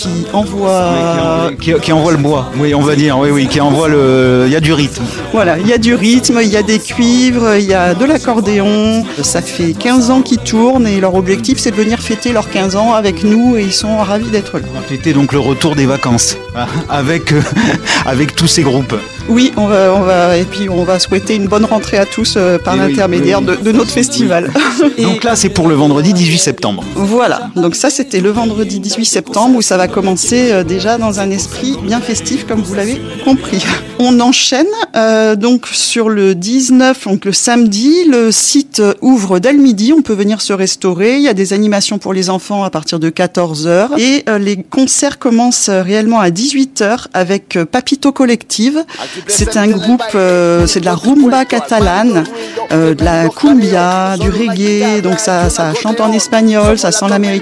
qui envoie... Qui envoie le bois, oui, on va dire, oui, qui envoie il y a du rythme. Voilà, il y a du rythme, il y a des cuivres, il y a de l'accordéon. Ça fait 15 ans qu'ils tournent et leur objectif, c'est de venir fêter leurs 15 ans avec nous et ils sont ravis d'être là. Fêter donc le retour des vacances avec tous ces groupes. Oui, et puis on va souhaiter une bonne rentrée à tous par l'intermédiaire de notre festival. Donc là, c'est pour le vendredi 18 septembre. Voilà, donc ça c'était le vendredi 18 septembre où ça va commencer déjà dans un esprit bien festif comme vous l'avez compris. On enchaîne donc sur le 19, donc le samedi, le site ouvre dès le midi, on peut venir se restaurer, il y a des animations pour les enfants à partir de 14h et les concerts commencent réellement à 18h avec Papito Collective. C'est un groupe, c'est de la rumba catalane, de la cumbia, du reggae, donc ça chante en espagnol, ça sent l'américain.